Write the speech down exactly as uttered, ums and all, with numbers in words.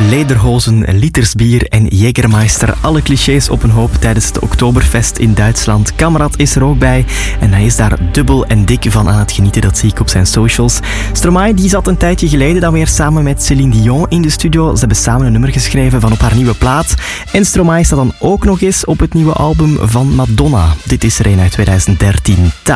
Lederhozen, liters bier en Jägermeister. Alle clichés op een hoop tijdens de Oktoberfest in Duitsland. Kamrat is er ook bij en hij is daar dubbel en dik van aan het genieten. Dat zie ik op zijn socials. Stromae die zat een tijdje geleden dan weer samen met Céline Dion in de studio. Ze hebben samen een nummer geschreven van op haar nieuwe plaat. En Stromae staat dan ook nog eens op het nieuwe album van Madonna. Dit is er een uit twintig dertien. Ta.